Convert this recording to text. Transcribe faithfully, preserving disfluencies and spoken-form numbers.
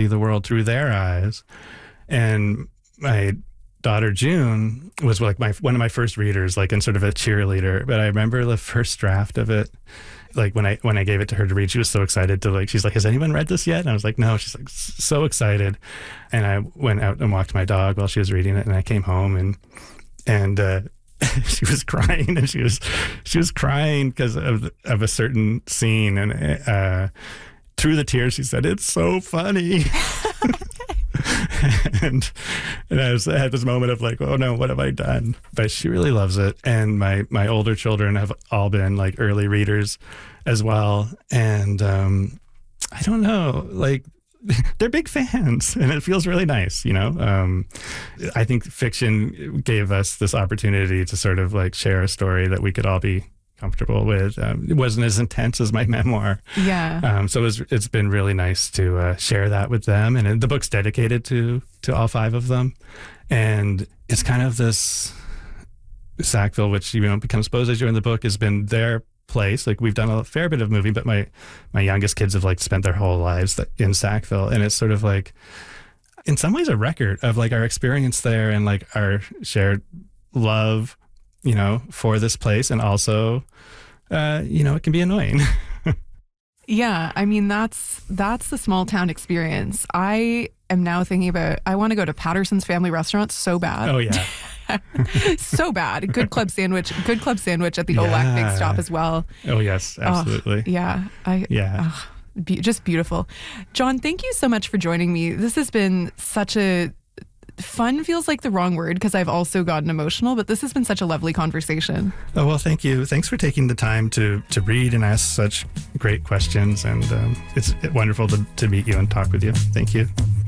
the world through their eyes. And my daughter June was like my one of my first readers, like, and sort of a cheerleader. But I remember the first draft of it, like when I when I gave it to her to read, she was so excited to like. She's like, "Has anyone read this yet?" And I was like, "No." She's like, so excited. And I went out and walked my dog while she was reading it, and I came home and and uh, she was crying, and she was she was crying because of of a certain scene, and uh, through the tears, she said, "It's so funny." and and I, was, I had this moment of like, oh no, what have I done? But she really loves it. And my, my older children have all been like early readers as well. And um, I don't know, like they're big fans, and it feels really nice, you know? Um, I think fiction gave us this opportunity to sort of like share a story that we could all be comfortable with. Um, it wasn't as intense as my memoir. Yeah. Um, so it was, it's been really nice to uh, share that with them. And the book's dedicated to to all five of them. And it's kind of this Sackville, which, you know, becomes Beauséjour in the book, has been their place. Like, we've done a fair bit of moving, but my, my youngest kids have like spent their whole lives in Sackville. And it's sort of like, in some ways, a record of like our experience there and like our shared love, you know, for this place. And also, uh, you know, it can be annoying. Yeah, I mean, that's that's the small town experience. I am now thinking about, I want to go to Patterson's Family Restaurant so bad. Oh, yeah. So bad. Good club sandwich. Good club sandwich at the Yeah. Olac Big Stop as well. Oh, yes, absolutely. Oh, yeah. I, Yeah. oh, be, just beautiful. John, thank you so much for joining me. This has been such a fun, feels like the wrong word because I've also gotten emotional, but this has been such a lovely conversation. Oh, well, thank you. Thanks for taking the time to, to read and ask such great questions. And um, it's wonderful to, to meet you and talk with you. Thank you.